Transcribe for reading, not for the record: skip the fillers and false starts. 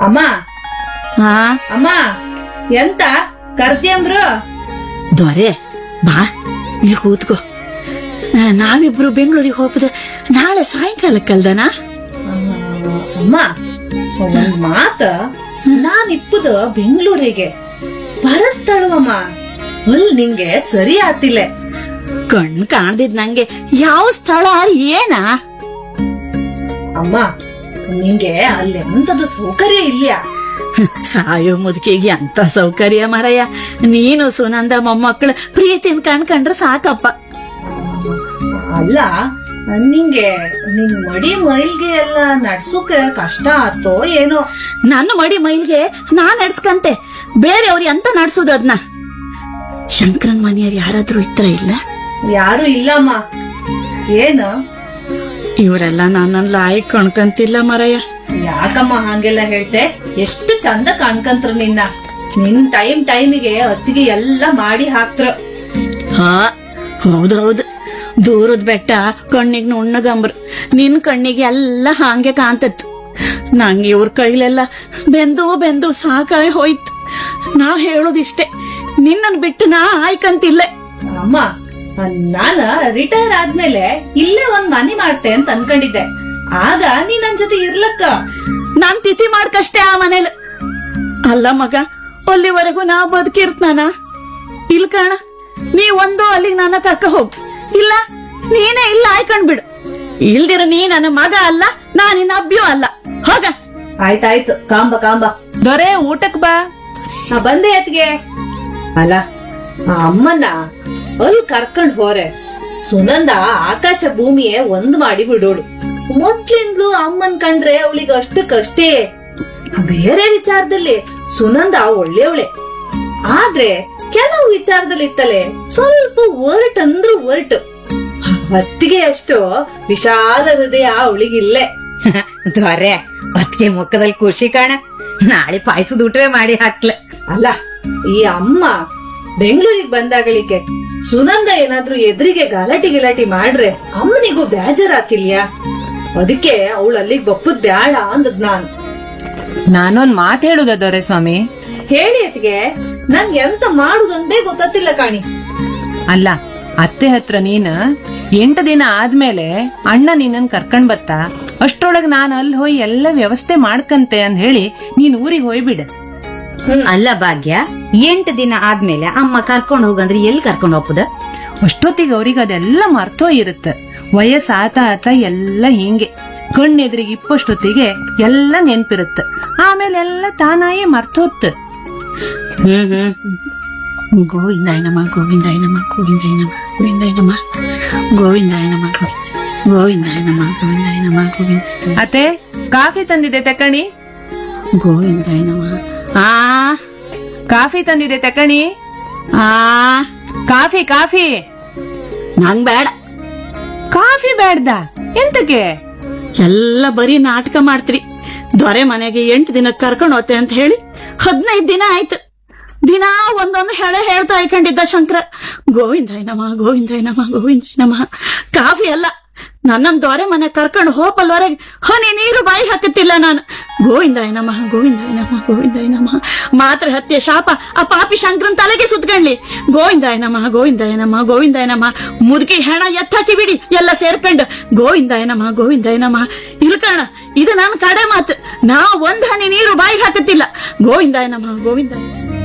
ಅಮ್ಮ ಹಾ ಅಮ್ಮ ಎಂತ ಕರ್ದ್ಯಂದ್ರು? ದೊರೆ ಬಾ ಇಲ್ಲಿ ಕೂತ್ಕೋ. ನಾವಿಬ್ರು ಬೆಂಗಳೂರಿಗೆ ಹೋಗುದು ನಾಳೆ ಸಾಯಂಕಾಲಕ್ಕಲ್ದನಾ? ಅಮ್ಮ ಒಂದ್ ಮಾತ, ನಾನ್ ಇಪ್ಪುದು ಬೆಂಗಳೂರಿಗೆ ಬರಸ್ತಳವಮ್ಮ. ಅಲ್ ನಿಂಗೆ ಸರಿ ಆತಿಲ್ಲ. ಕಣ್ ಕಾಣ್ದಿದ್ ನಂಗೆ ಯಾವ ಸ್ಥಳ ಏನ? ಅಮ್ಮ ನಿಂಗೆ ಅಲ್ಲೆಂತದು ಸೌಕರ್ಯ ಇಲ್ಲ. ಸಾಯೋ ಮುದುಕಿಗೆ ಅಂತ ಸೌಕರ್ಯ ಮರಯ್ಯ. ನೀನು ಸುನಂದ ಮೊಮ್ಮಕ್ಕಳು ಪ್ರೀತಿನ ಕಣ್ಕಂಡ್ರೆ ಸಾಕಪ್ಪ. ಅಲ್ಲ ನಿಂಗೆ ನಿನ್ ಮಡಿ ಮೈಲ್ಗೆ ಎಲ್ಲ ನಡ್ಸೋಕೆ ಕಷ್ಟ ಆತೋ ಏನೋ? ನನ್ನ ಮಡಿ ಮೈಲ್ಗೆ ನಾನ್ ನಡ್ಸ್ಕಂತೆ, ಬೇರೆಯವ್ರಿ ಅಂತ ನಡ್ಸುದು ಅದ್ನ. ಶಂಕರನ್ ಮನೆಯವ್ರು ಯಾರಾದ್ರೂ ಇತ್ರ ಇಲ್ಲ? ಯಾರು ಇಲ್ಲಮ್ಮ. ಏನು ಇವರೆಲ್ಲ ನನ್ನನ್ನ ಲಾಯಕ್ ಕಣ್ಕಂತಿಲ್ಲ ಮರಯ್ಯ. ಯಾಕಮ್ಮ ಹಂಗೆಲ್ಲ ಹೇಳ್ತೆ? ಎಷ್ಟು ಚಂದ ಕಾಣ್ಕಂತ್ರ ನಿನ್ನ. ನಿನ್ ಟೈಮಿಗೆ ಅತ್ತಿಗೆ ಎಲ್ಲ ಮಾಡಿ ಹಾಕ್ತ್ರ. ಹಾ ಹೌದೌದು, ದೂರದ ಬೆಟ್ಟ ಕಣ್ಣಿಗೆ ನುಣ್ಣಗಂಬ್ರ, ನಿನ್ ಕಣ್ಣಿಗೆ ಎಲ್ಲ ಹಾಂಗೆ ಕಾಂತತ್ತು. ನಂಗೆ ಇವ್ರ ಕೈಲೆಲ್ಲ ಬೆಂದು ಬೆಂದು ಸಾಕಾಗಿ ಹೋಯ್ತು. ನಾ ಹೇಳೋದಿಷ್ಟೇ, ನಿನ್ನನ್ ಬಿಟ್ಟು ನಾ ಆಯ್ಕಂತಿಲ್ಲ. ಅಮ್ಮ ನಾನ ರಿಟೈರ್ ಆದ್ಮೇಲೆ ಇಲ್ಲೇ ಒಂದ್ ಮನೆ ಮಾಡ್ತೆ ಅಂತ ಅನ್ಕೊಂಡಿದ್ದೆ. ಆಗ ನೀ ನನ್ ಜೊತೆ ಇರ್ಲಕ್ಕ. ನಾನ್ ತಿಥಿ ಮಾಡ್ಕಷ್ಟೇ ಆ ಮನೇಲಿ. ಅಲ್ಲ ಮಗ, ಅಲ್ಲಿವರೆಗೂ ನಾ ಬದುಕಿರ್ತನಾನ? ಇಲ್ ಕಾಣ, ನೀ ಒಂದು ಅಲ್ಲಿಗೆ ನನ್ನ ಕರ್ಕ ಹೋಗ್, ಇಲ್ಲ ನೀನೇ ಇಲ್ಲ ಆಯ್ಕೊಂಡ್ ಬಿಡು. ಇಲ್ದಿರ ನೀ ನನ್ನ ಮಗ ಅಲ್ಲ, ನಾ ನಿನ್ನ ಅಬ್ಬಿಯೂ ಅಲ್ಲ. ಹೋಗ. ಆಯ್ತಾಯ್ತು, ಕಾಂಬ ಕಾಂಬ. ದೊರೆ ಊಟಕ್ ಬಾ. ನಾ ಬಂದೆ ಅತ್ಗೆ. ಅಲ್ಲ ಆ ಅಮ್ಮನ್ನ ಅಲ್ಲಿ ಕರ್ಕೊಂಡ್ ಹೋರೆ ಸುನಂದ ಆಕಾಶ ಭೂಮಿಯೇ ಒಂದ್ ಮಾಡಿ ಬಿಡೋಳು. ಮೊದ್ಲಿಂದ್ಲು ಅಮ್ಮನ್ ಕಂಡ್ರೆ ಅವಳಿಗೆ ಅಷ್ಟಕ್ಕಷ್ಟೇ. ಬೇರೆ ವಿಚಾರದಲ್ಲಿ ಸುನಂದ ಒಳ್ಳೆಯವಳೆ, ಆದ್ರೆ ಕೆಲವು ವಿಚಾರದಲ್ಲಿ ಇತ್ತಲೆ ಸ್ವಲ್ಪ ಒರ್ಟ್ ಅಂದ್ರು ಒರ್ಟ್. ಅತ್ತಿಗೆ ಅಷ್ಟು ವಿಶಾಲ ಹೃದಯ ಅವಳಿಗಿಲ್ಲೇ. ದೊರೆ ಅದ್ಕೆ ಮುಖದಲ್ಲಿ ಖುಷಿ ಕಾಣ. ನಾಳೆ ಪಾಯಸದ ಊಟವೇ ಮಾಡಿ ಹಾಕ್ಲ. ಅಲ್ಲ ಈ ಅಮ್ಮ ಬೆಂಗಳೂರಿಗೆ ಬಂದಾಗಳಿಕೆ ಸುನಂದ ಏನಾದ್ರೂ ಎದುರಿಗೆ ಗಲಾಟಿ ಮಾಡ್ರೆ ಅಮ್ಮನಿಗೂ ಬೇಜಾರಾತಿಲ್ಯಾ? ಅದಕ್ಕೆ ಅವಳು ಅಲ್ಲಿಗೆ ಬಪ್ಪುದ್ ಬ್ಯಾಡ ಅಂದದ್ ನಾನು. ನಾನೊಂದ್ ಮಾತ್ ಹೇಳುದ ದೊರೆ ಸ್ವಾಮಿ? ಹೇಳಿ ಅತ್ಗೆ, ನನ್ಗೆ ಎಂತ ಮಾಡುದಂದೇ ಗೊತ್ತಿಲ್ಲ ಕಾಣಿ. ಅಲ್ಲ, ಅತ್ತೆ ಹತ್ರ ನೀನ್ 8 ದಿನ ಆದ್ಮೇಲೆ ಅಣ್ಣ ನಿನ್ನನ್ ಕರ್ಕೊಂಡ್ ಬತ್ತ, ಅಷ್ಟ್ರೊಳಗ್ ನಾನ್ ಅಲ್ಲಿ ಹೋಗಿ ಎಲ್ಲ ವ್ಯವಸ್ಥೆ ಮಾಡ್ಕಂತೆ ಅಂದ್ ಹೇಳಿ ನೀನ್ ಊರಿಗೆ ಹೋಯ್ಬಿಡ. ಅಲ್ಲ ಭಾಗ್ಯ, 8 ದಿನ ಆದ್ಮೇಲೆ ಅಮ್ಮ ಕರ್ಕೊಂಡ್ ಹೋಗಂದ್ರೆ ಎಲ್ಲಿ ಕರ್ಕೊಂಡ್ ಹೋಗ್ಬೋದ? ಅಷ್ಟೊತ್ತಿಗೆ ಅವ್ರಿಗೆ ಅದೆಲ್ಲ ಮರ್ತೋ ಇರುತ್ತ. ವಯಸ್ಸಾತ ಆತ ಎಲ್ಲ ಹಿಂಗೆ ಕಣ್ಣೆದ್ರಿಗೆ ಇಪ್ಪಷ್ಟೊತ್ತಿಗೆ ಎಲ್ಲ ನೆನ್ಪಿರುತ್ತ. ಆಮೇಲೆ ಎಲ್ಲ ತಾನಾಯೇ ಮರ್ತೋತ್. ಗೋವಿಂದಾಯನಮ ಗೋವಿಂದಾಯನಮ ಗೋವಿಂದಾಯನಮ ಗೋವಿಂದಾಯನಮ ಗೋವಿಂದಾಯನಮ ಗೋವಿಂದಾಯನಮ ಗೋವಿಂದಾಯನಮ ಗೋವಿಂದ. ಅತ್ತೆ ಕಾಫಿ ತಂದಿದೆ ತಕಣಿ. ಗೋವಿಂದಾಯನಮ. ಆ ಕಾಫಿ ತಂದಿದೆ ತಕಣಿ. ಆ ಕಾಫಿ ಕಾಫಿ. ನಂಗ್ ಬೇಡ. ಕಾಫಿ ಬೇಡ್ದ? ಎಂತಕ್ಕೆ? ಎಲ್ಲ ಬರೀ ನಾಟಕ ಮಾಡ್ತೀರಿ. ದೊರೆ ಮನೆಗೆ 8 ದಿನ ಕರ್ಕೊಂಡು ಹೋತೆ ಅಂತ ಹೇಳಿ 15 ದಿನ ಆಯ್ತು. ದಿನಾ ಒಂದೊಂದು ಹೇಳ್ತಾ ಇಕೊಂಡಿದ್ದ ಶಂಕರ. ಗೋವಿಂದಾಯನಮ ಗೋವಿಂದಾಯನಮ ಗೋವಿಂದಾಯನಮ. ಕಾಫಿ ಅಲ್ಲ, ನನ್ನನ್ ದೊರೆ ಮನೆ ಕರ್ಕೊಂಡು ಹೋಪಲ್ವರೆಗೆ ಹನಿ ನೀರು ಬಾಯಿ ಹಾಕುತ್ತಿಲ್ಲ ನಾನು. ಗೋವಿಂದಾಯನಮ ಗೋವಿಂದಾಯನಮ ಗೋವಿಂದಾಯನಮ. ಮಾತ್ರ ಹತ್ಯೆ ಶಾಪ ಆ ಪಾಪಿ ಶಂಕರನ್ ತಲೆಗೆ ಸುತ್ಕೊಂಡ್ಲಿ. ಗೋವಿಂದಾಯನಮ ಗೋವಿಂದಾಯನಮ ಗೋವಿಂದಾಯನಮ. ಮುದುಕಿ ಹೆಣ ಎತ್ತಾಕಿ ಬಿಡಿ ಎಲ್ಲ ಸೇರ್ಕೊಂಡು. ಗೋವಿಂದಾಯನಮ ಗೋವಿಂದಾಯನಮ. ಇಲ್ಕಣ, ಇದು ನನ್ನ ಕಡೆ ಮಾತು. ನಾ ಒಂದ್ ಹನಿ ನೀರು ಬಾಯಿಗೆ ಹಾಕುತ್ತಿಲ್ಲ. ಗೋವಿಂದಾಯನಮ ಗೋವಿಂದಾಯ.